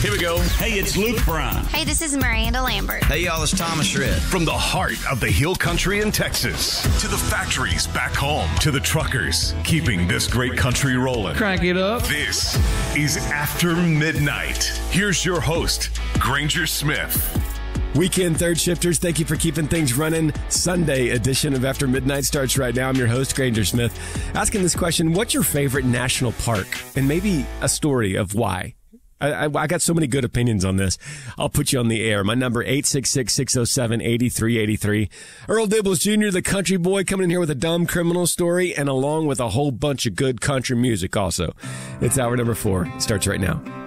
Here we go. Hey, it's Luke Bryan. Hey, this is Miranda Lambert. Hey, y'all, it's Thomas Rhett. From the heart of the Hill Country in Texas to the factories back home to the truckers keeping this great country rolling. Crank it up. This is After Midnight. Here's your host, Granger Smith. Weekend third shifters, thank you for keeping things running. Sunday edition of After Midnight starts right now. I'm your host, Granger Smith. Asking this question, what's your favorite national park? And maybe a story of why. I got so many good opinions on this. I'll put you on the air. My number, 866-607-8383. Earl Dibbles Jr., the country boy, coming in here with a dumb criminal story and along with a whole bunch of good country music also. It's hour number 4. It starts right now.